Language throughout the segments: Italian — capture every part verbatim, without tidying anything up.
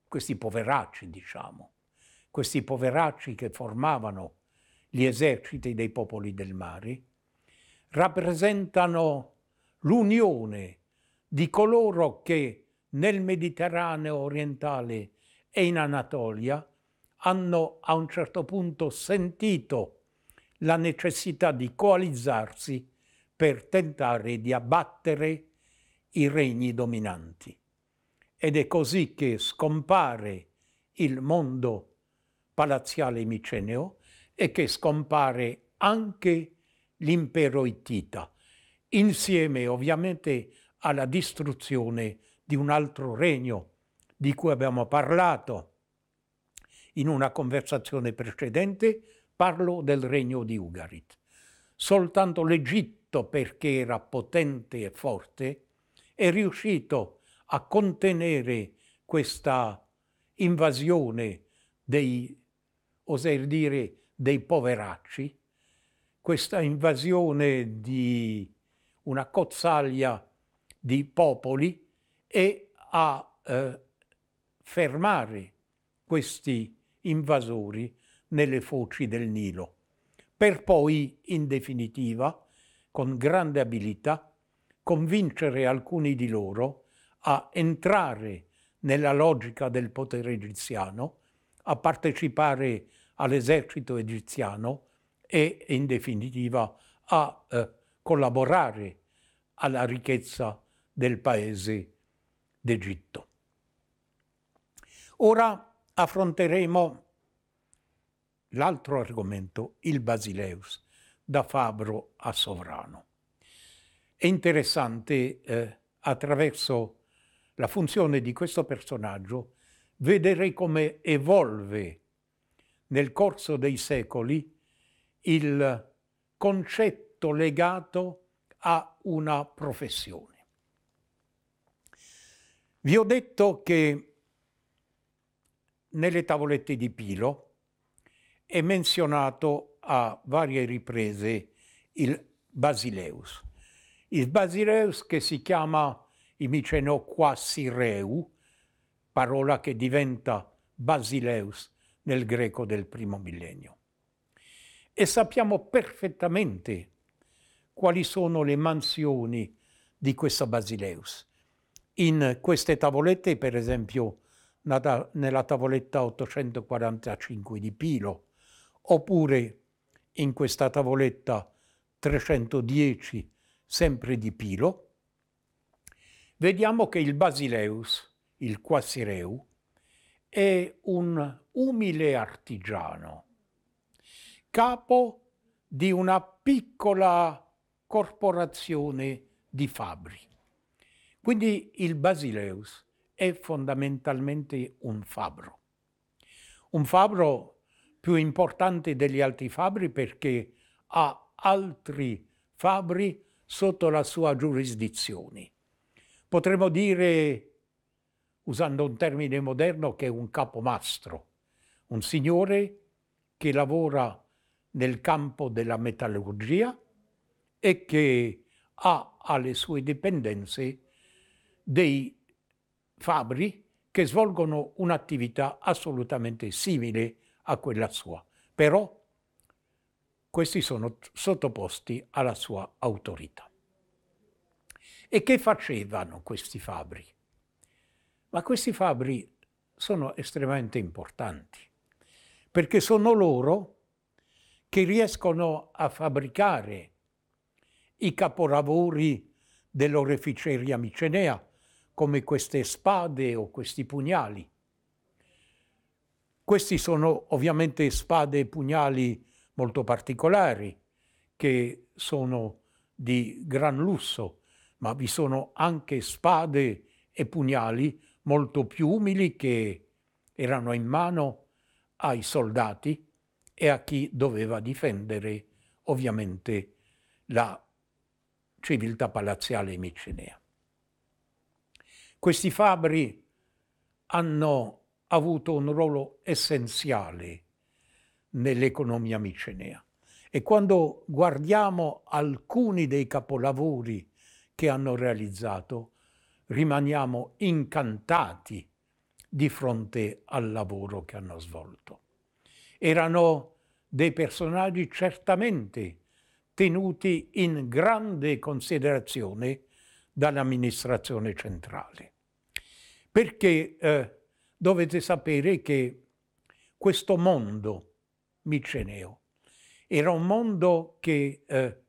questi poveracci, diciamo, questi poveracci che formavano gli eserciti dei popoli del mare, rappresentano l'unione di coloro che nel Mediterraneo orientale e in Anatolia hanno a un certo punto sentito la necessità di coalizzarsi per tentare di abbattere i regni dominanti. Ed è così che scompare il mondo palaziale miceneo e che scompare anche l'impero ittita, insieme ovviamente alla distruzione di un altro regno di cui abbiamo parlato in una conversazione precedente. Parlo del regno di Ugarit. Soltanto l'Egitto, perché era potente e forte, è riuscito a contenere questa invasione dei, oserei dire, dei poveracci, questa invasione di una cozzaglia di popoli, e a eh, fermare questi invasori nelle foci del Nilo, per poi, in definitiva, con grande abilità, convincere alcuni di loro a entrare nella logica del potere egiziano, a partecipare all'esercito egiziano e, in definitiva, a eh, collaborare alla ricchezza del paese d'Egitto. Ora affronteremo l'altro argomento, il Basileus, da fabbro a sovrano. È interessante, eh, attraverso la funzione di questo personaggio, vedere come evolve nel corso dei secoli il concetto legato a una professione. Vi ho detto che nelle tavolette di Pilo è menzionato a varie riprese il Basileus. Il Basileus, che si chiama in miceno Quassireu, parola che diventa Basileus nel greco del primo millennio. E sappiamo perfettamente quali sono le mansioni di questo Basileus. In queste tavolette, per esempio, nella tavoletta ottocentoquarantacinque di Pilo, oppure in questa tavoletta trecentodieci, sempre di Pilo, vediamo che il Basileus, il Quassireu, è un umile artigiano, capo di una piccola corporazione di fabbri. Quindi il Basileus è fondamentalmente un fabbro. Un fabbro più importante degli altri fabbri perché ha altri fabbri sotto la sua giurisdizione. Potremmo dire, usando un termine moderno, che è un capomastro, un signore che lavora nel campo della metallurgia e che ha alle sue dipendenze dei fabbri che svolgono un'attività assolutamente simile a quella sua, però questi sono sottoposti alla sua autorità. E che facevano questi fabbri? Ma questi fabbri sono estremamente importanti, perché sono loro che riescono a fabbricare i capolavori dell'oreficeria micenea, come queste spade o questi pugnali. Questi sono ovviamente spade e pugnali molto particolari, che sono di gran lusso, ma vi sono anche spade e pugnali molto più umili che erano in mano ai soldati e a chi doveva difendere ovviamente la civiltà palaziale micenea. Questi fabbri hanno avuto un ruolo essenziale nell'economia micenea e quando guardiamo alcuni dei capolavori che hanno realizzato rimaniamo incantati di fronte al lavoro che hanno svolto. Erano dei personaggi certamente tenuti in grande considerazione dall'amministrazione centrale. Perché eh, dovete sapere che questo mondo miceneo era un mondo che eh,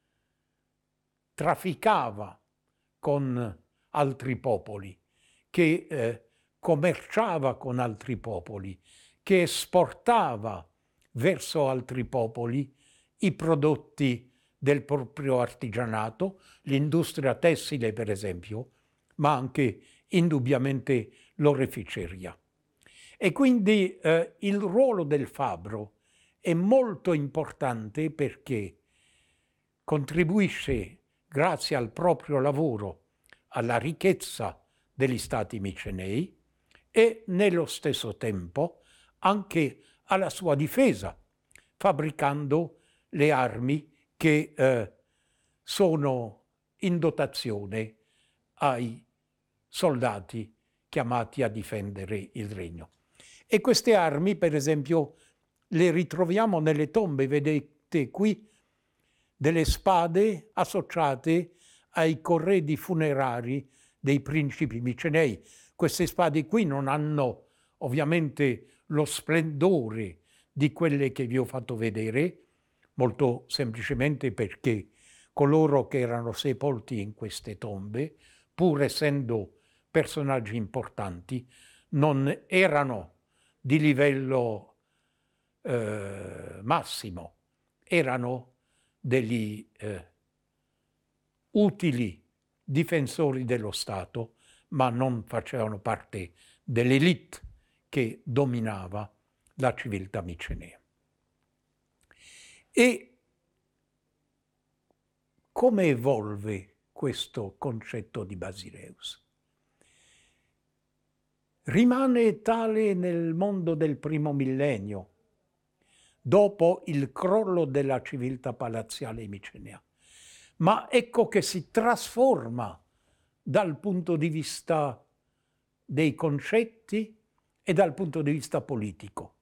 trafficava con altri popoli, che eh, commerciava con altri popoli, che esportava verso altri popoli i prodotti del proprio artigianato, l'industria tessile per esempio, ma anche indubbiamente l'oreficeria. E quindi eh, il ruolo del fabbro è molto importante perché contribuisce, grazie al proprio lavoro, alla ricchezza degli stati micenei e nello stesso tempo anche alla sua difesa, fabbricando le armi che eh, sono in dotazione ai soldati chiamati a difendere il regno. E queste armi, per esempio, le ritroviamo nelle tombe, vedete qui, delle spade associate ai corredi funerari dei principi micenei. Queste spade qui non hanno ovviamente lo splendore di quelle che vi ho fatto vedere, molto semplicemente perché coloro che erano sepolti in queste tombe, pur essendo personaggi importanti, non erano di livello eh, massimo, erano degli eh, utili difensori dello Stato, ma non facevano parte dell'elite che dominava la civiltà micenea. E come evolve questo concetto di Basileus? Rimane tale nel mondo del primo millennio, dopo il crollo della civiltà palaziale micenea. Ma ecco che si trasforma dal punto di vista dei concetti e dal punto di vista politico.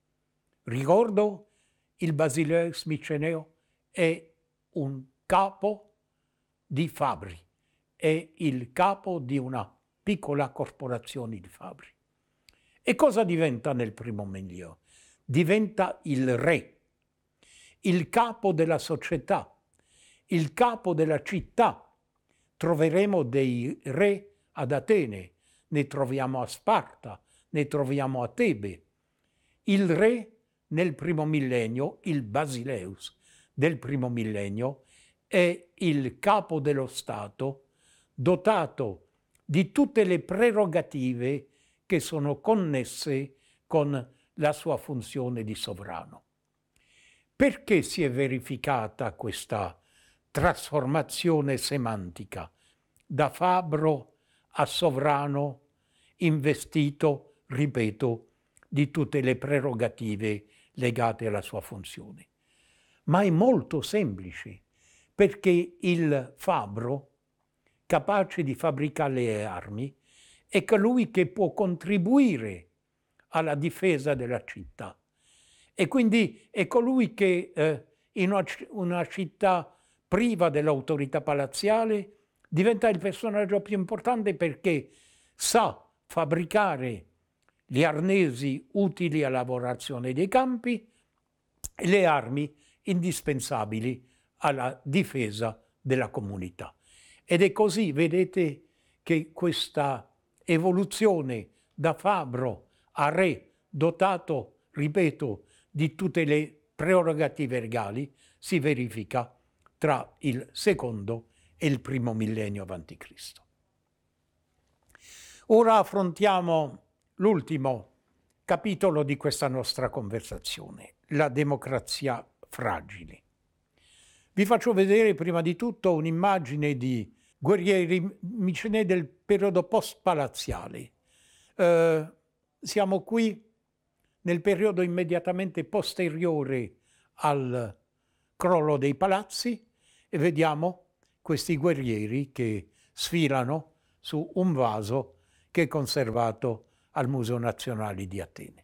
Ricordo, il Basileus miceneo è un capo di fabbri, è il capo di una piccola corporazione di fabbri. E cosa diventa nel primo millennio? Diventa il re, il capo della società, il capo della città. Troveremo dei re ad Atene, ne troviamo a Sparta, ne troviamo a Tebe. Il re nel primo millennio, il Basileus del primo millennio, è il capo dello Stato dotato di tutte le prerogative che sono connesse con la sua funzione di sovrano. Perché si è verificata questa trasformazione semantica da fabbro a sovrano investito, ripeto, di tutte le prerogative legate alla sua funzione? Ma è molto semplice, perché il fabbro, capace di fabbricare le armi, è colui che può contribuire alla difesa della città. E quindi è colui che eh, in una, una città priva dell'autorità palaziale diventa il personaggio più importante perché sa fabbricare gli arnesi utili alla lavorazione dei campi e le armi indispensabili alla difesa della comunità. Ed è così, vedete, che questa evoluzione da fabbro a re dotato, ripeto, di tutte le prerogative regali si verifica tra il secondo e il primo millennio avanti Cristo. Ora affrontiamo l'ultimo capitolo di questa nostra conversazione, la democrazia fragile. Vi faccio vedere prima di tutto un'immagine di guerrieri micenei del periodo post-palaziale. Eh, siamo qui nel periodo immediatamente posteriore al crollo dei palazzi e vediamo questi guerrieri che sfilano su un vaso che è conservato al Museo Nazionale di Atene.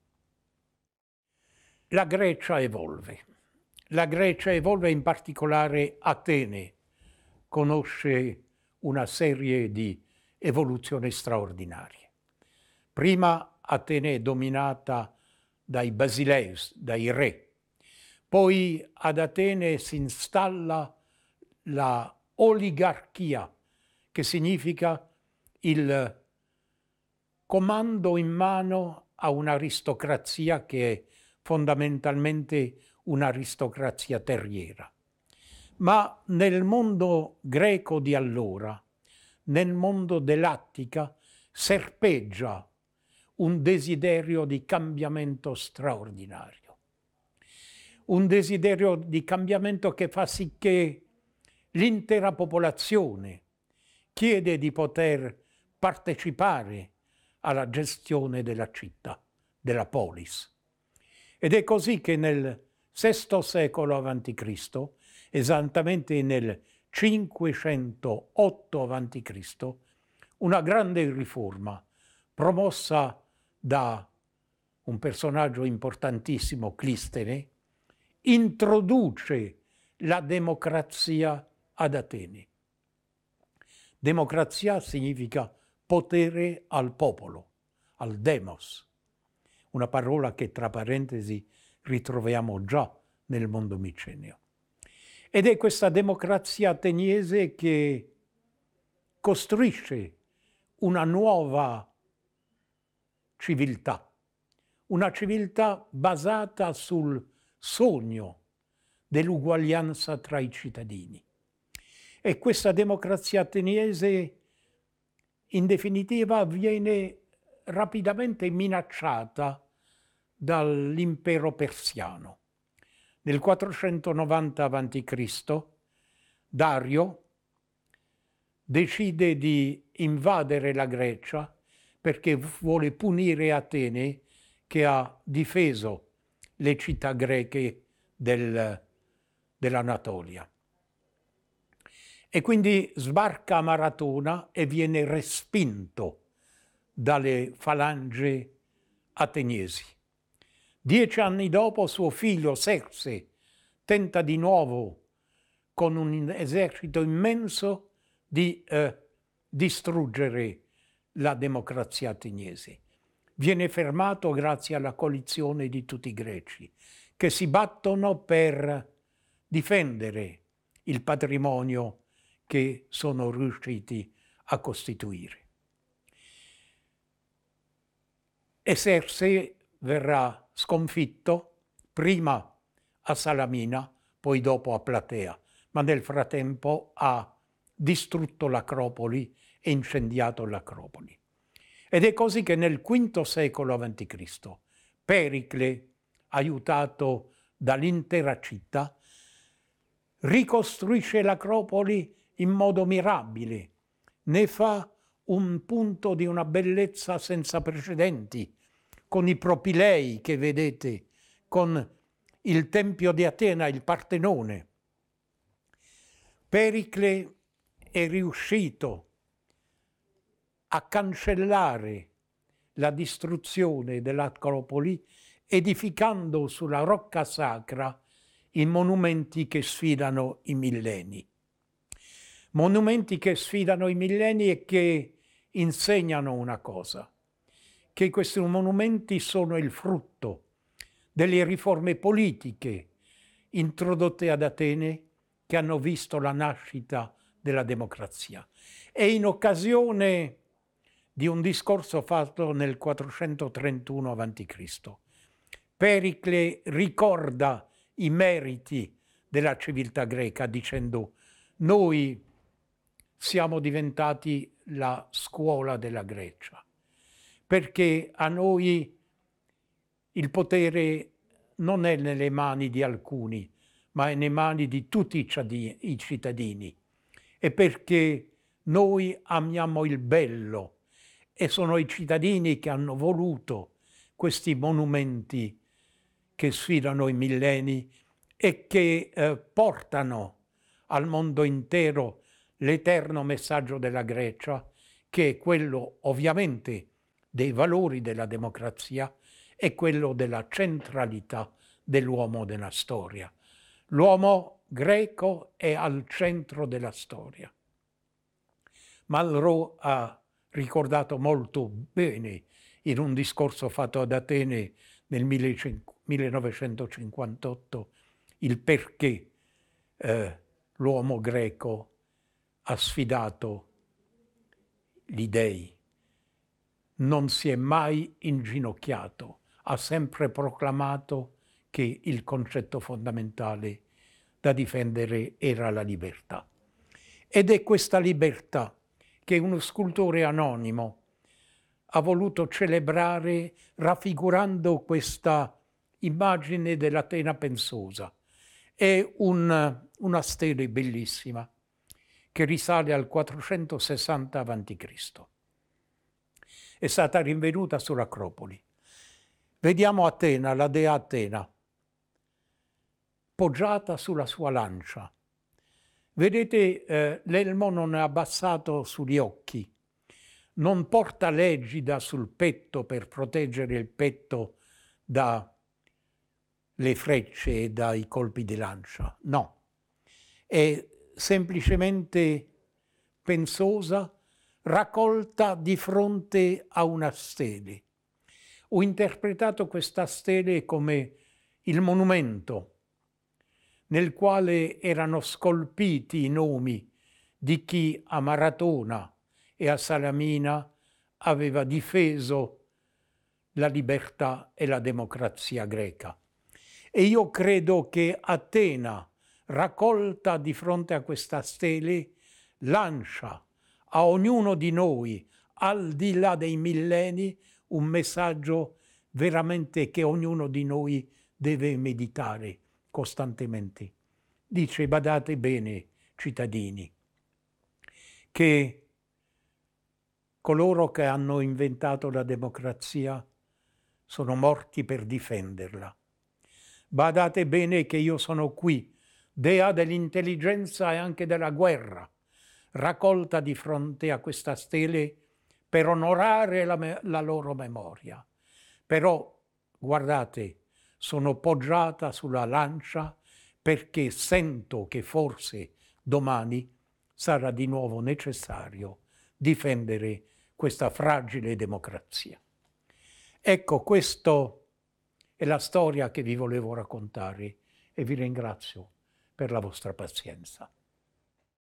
La Grecia evolve. La Grecia evolve, in particolare Atene conosce una serie di evoluzioni straordinarie. Prima Atene è dominata dai Basileus, dai re. Poi ad Atene si installa la oligarchia, che significa il comando in mano a un'aristocrazia che è fondamentalmente un'aristocrazia terriera. Ma nel mondo greco di allora, nel mondo dell'Attica, serpeggia un desiderio di cambiamento straordinario. Un desiderio di cambiamento che fa sì che l'intera popolazione chiede di poter partecipare alla gestione della città, della polis. Ed è così che nel sesto secolo avanti Cristo, esattamente nel cinquecentootto avanti Cristo, una grande riforma promossa da un personaggio importantissimo, Clistene, introduce la democrazia ad Atene. Democrazia significa potere al popolo, al demos, una parola che tra parentesi ritroviamo già nel mondo micennio. Ed è questa democrazia ateniese che costruisce una nuova civiltà, una civiltà basata sul sogno dell'uguaglianza tra i cittadini. E questa democrazia ateniese, in definitiva, viene rapidamente minacciata dall'impero persiano. Nel quattrocentonovanta avanti Cristo Dario decide di invadere la Grecia perché vuole punire Atene, che ha difeso le città greche del, dell'Anatolia. E quindi sbarca a Maratona e viene respinto dalle falange ateniesi. Dieci anni dopo suo figlio Serse tenta di nuovo, con un esercito immenso, di eh, distruggere la democrazia ateniese. Viene fermato grazie alla coalizione di tutti i greci, che si battono per difendere il patrimonio che sono riusciti a costituire. E Serse verrà sconfitto prima a Salamina, poi dopo a Platea, ma nel frattempo ha distrutto l'Acropoli e incendiato l'Acropoli. Ed è così che nel quinto secolo avanti Cristo Pericle, aiutato dall'intera città, ricostruisce l'Acropoli in modo mirabile, ne fa un punto di una bellezza senza precedenti, con i propilei che vedete, con il Tempio di Atena, il Partenone. Pericle è riuscito a cancellare la distruzione dell'Acropoli, edificando sulla rocca sacra i monumenti che sfidano i millenni. Monumenti che sfidano i millenni e che insegnano una cosa, che questi monumenti sono il frutto delle riforme politiche introdotte ad Atene, che hanno visto la nascita della democrazia. E in occasione di un discorso fatto nel quattrocentotrentuno avanti Cristo, Pericle ricorda i meriti della civiltà greca dicendo: noi siamo diventati la scuola della Grecia, perché a noi il potere non è nelle mani di alcuni, ma è nelle mani di tutti i cittadini, e perché noi amiamo il bello, e sono i cittadini che hanno voluto questi monumenti che sfidano i millenni e che eh, portano al mondo intero l'eterno messaggio della Grecia, che è quello ovviamente dei valori della democrazia è quello della centralità dell'uomo nella storia. L'uomo greco è al centro della storia. Malraux ha ricordato molto bene in un discorso fatto ad Atene nel millenovecentocinquantotto il perché eh, l'uomo greco ha sfidato gli dei. Non si è mai inginocchiato, ha sempre proclamato che il concetto fondamentale da difendere era la libertà. Ed è questa libertà che uno scultore anonimo ha voluto celebrare raffigurando questa immagine dell'Atena pensosa. È un, una stele bellissima che risale al quattrocentosessanta avanti Cristo È stata rinvenuta sull'Acropoli. Vediamo Atena, la dea Atena, poggiata sulla sua lancia. Vedete, eh, l'elmo non è abbassato sugli occhi, non porta l'egida sul petto per proteggere il petto dalle frecce e dai colpi di lancia, no. È semplicemente pensosa, raccolta di fronte a una stele. Ho interpretato questa stele come il monumento nel quale erano scolpiti i nomi di chi a Maratona e a Salamina aveva difeso la libertà e la democrazia greca. E io credo che Atena, raccolta di fronte a questa stele, lancia a ognuno di noi, al di là dei millenni, un messaggio veramente che ognuno di noi deve meditare costantemente. Dice: badate bene, cittadini, che coloro che hanno inventato la democrazia sono morti per difenderla. Badate bene che io sono qui, dea dell'intelligenza e anche della guerra, raccolta di fronte a questa stele per onorare la, la loro memoria. Però, guardate, sono poggiata sulla lancia perché sento che forse domani sarà di nuovo necessario difendere questa fragile democrazia. Ecco, questa è la storia che vi volevo raccontare e vi ringrazio per la vostra pazienza.